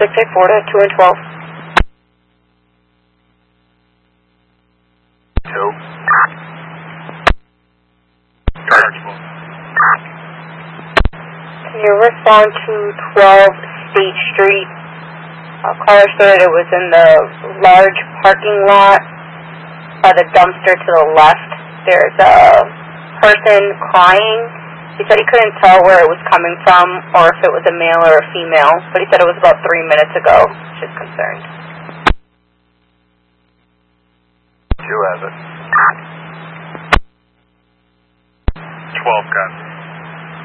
684 to 2 and 12. 2. Can you respond to 12 State Street? A caller said it was in the large parking lot by the dumpster to the left. There's a person crying. He said he couldn't tell where it was coming from or if it was a male or a female, but he said it was about 3 minutes ago. Just concerned. 2 has it. 12 got it.